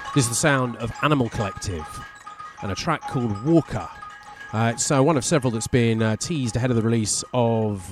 This is the sound of Animal Collective and a track called Walker. It's one of several that's been teased ahead of the release of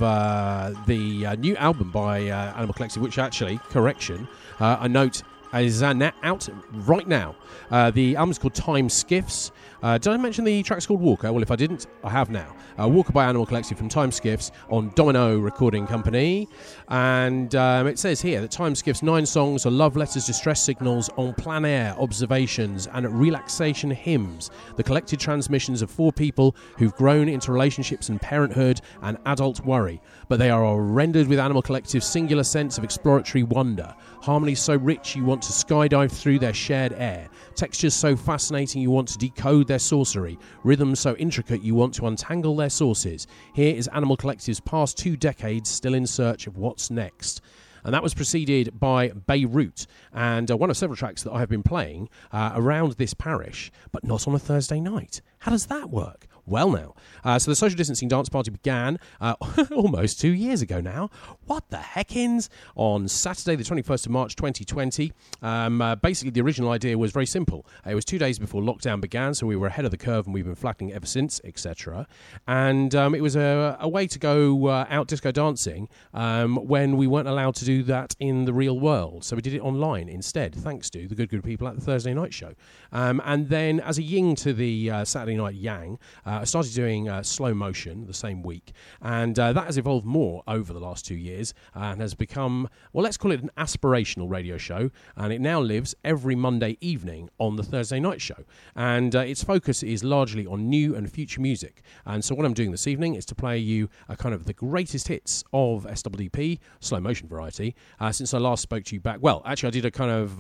the new album by Animal Collective, which actually, correction, I note is out right now. The album's called Time Skiffs. Did I mention the track's called Walker? Well, if I didn't, I have now. Walker by Animal Collective from Time Skiffs on Domino Recording Company. And it says here that Time Skiffs' 9 songs are love letters, distress signals, en plein air observations, and relaxation hymns. The collected transmissions of 4 people who've grown into relationships and parenthood and adult worry. But they are rendered with Animal Collective's singular sense of exploratory wonder. Harmonies so rich you want to skydive through their shared air. Textures so fascinating you want to decode their sorcery. Rhythms so intricate you want to untangle their sources. Here is Animal Collective's past 2 decades still in search of what's next. And that was preceded by Beirut, and one of several tracks that I have been playing around this parish, but not on a Thursday night. How does that work? Well now, so the Social Distancing Dance Party began almost 2 years ago now. What the heckins? On Saturday the 21st of March 2020. Basically the original idea was very simple. It was 2 days before lockdown began, so we were ahead of the curve and we've been flattening ever since, etc. And it was a way to go out disco dancing when we weren't allowed to do that in the real world. So we did it online instead, thanks to the good people at the Thursday night show. And then as a yin to the Saturday night yang, I started doing slow motion the same week, and that has evolved more over the last 2 years and has become, well, let's call it an aspirational radio show, and it now lives every Monday evening on the Thursday night show, and its focus is largely on new and future music. And so what I'm doing this evening is to play you a kind of the greatest hits of SWDP, slow motion variety, since I last spoke to you back. Well, actually I did a kind of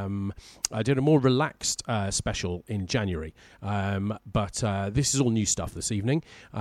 I did a more relaxed special in January, but this is all new stuff this evening,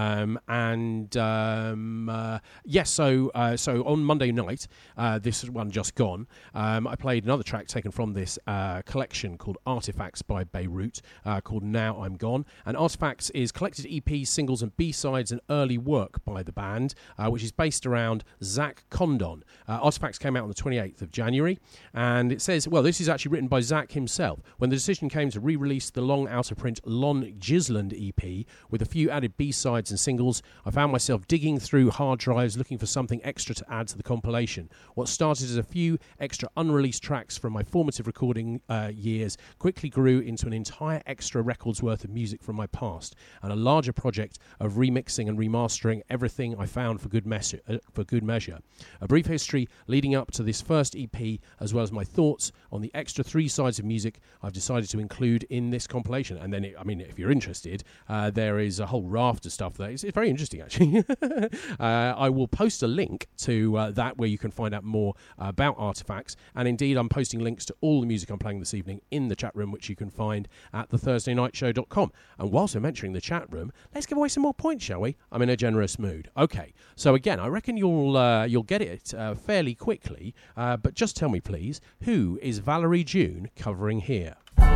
yes. So on Monday night, this one just gone, I played another track taken from this collection called Artifacts by Beirut, called Now I'm Gone. And Artifacts is collected EPs, singles, and B-sides and early work by the band, which is based around Zach Condon. Artifacts came out on the 28th of January, and it says, well, this is actually written by Zach himself. When the decision came to re-release the long out-of-print Lon Gisland EP with a few added B-sides and singles, I found myself digging through hard drives looking for something extra to add to the compilation. What started as a few extra unreleased tracks from my formative recording years quickly grew into an entire extra record's worth of music from my past, and a larger project of remixing and remastering everything I found for good measure. A brief history leading up to this first EP, as well as my thoughts on the extra 3 sides of music I've decided to include in this compilation. And then, if you're interested, there is a whole raft of stuff there. It's very interesting, actually. I will post a link to that where you can find out more about Artifacts. And indeed, I'm posting links to all the music I'm playing this evening in the chat room, which you can find at thethursdaynightshow.com. And whilst I'm entering the chat room, let's give away some more points, shall we? I'm in a generous mood. Okay, so again, I reckon you'll get it fairly quickly. But just tell me, please, who is Valerie June covering here?